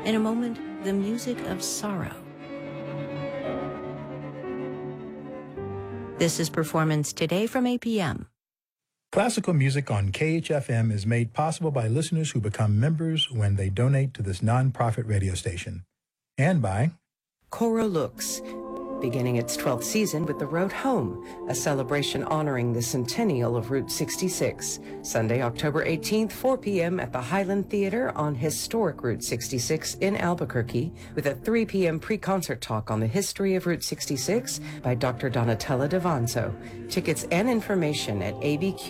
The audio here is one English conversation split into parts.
In a moment, the music of sorrow. This is Performance Today from APM. Classical music on KHFM is made possible by listeners who become members when they donate to this nonprofit radio station. And by Coro Lux, beginning its 12th season with The Road Home, a celebration honoring the centennial of Route 66. Sunday, October 18th, 4 p.m. at the Highland Theater on historic Route 66 in Albuquerque, with a 3 p.m. pre-concert talk on the history of Route 66 by Dr. Donatella Davanzo. Tickets and information at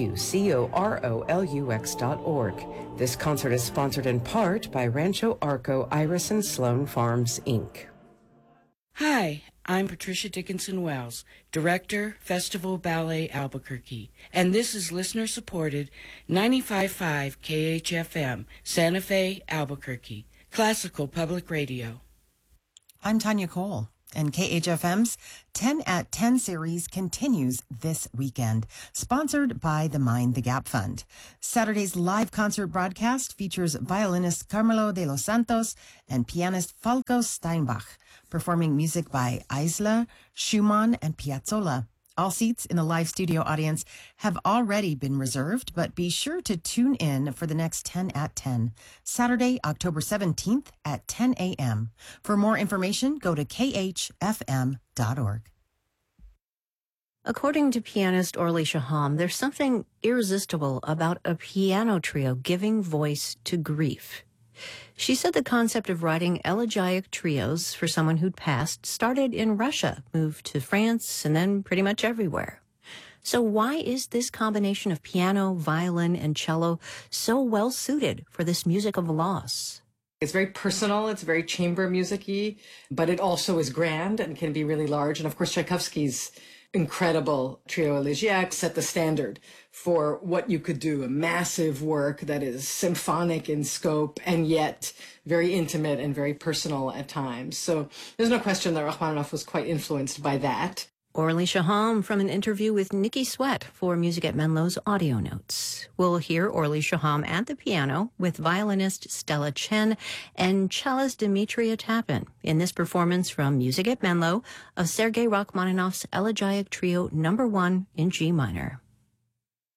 abqcorolux.org. This concert is sponsored in part by Rancho Arco Iris and Sloan Farms, Inc. Hi, I'm Patricia Dickinson Wells, Director, Festival Ballet Albuquerque, and this is listener-supported 95.5 KHFM, Santa Fe, Albuquerque, Classical Public Radio. I'm Tanya Cole, and KHFM's 10 at 10 series continues this weekend, sponsored by the Mind the Gap Fund. Saturday's live concert broadcast features violinist Carmelo de los Santos and pianist Falco Steinbach, performing music by Isla, Schumann, and Piazzolla. All seats in the live studio audience have already been reserved, but be sure to tune in for the next 10 at 10, Saturday, October 17th at 10 a.m. For more information, go to khfm.org. According to pianist Orly Shaham, there's something irresistible about a piano trio giving voice to grief. She said the concept of writing elegiac trios for someone who'd passed started in Russia, moved to France, and then pretty much everywhere. So why is this combination of piano, violin, and cello so well suited for this music of loss? It's very personal, it's very chamber music-y, but it also is grand and can be really large. And of course, Tchaikovsky's incredible trio elegiac set the standard for what you could do, a massive work that is symphonic in scope and yet very intimate and very personal at times. So there's no question that Rachmaninoff was quite influenced by that. Orly Shaham from an interview with Nikki Sweat for Music at Menlo's audio notes. We'll hear Orly Shaham at the piano with violinist Stella Chen and cellist Dmitri Otapin in this performance from Music at Menlo of Sergei Rachmaninoff's Elegiac Trio No. 1 in G minor.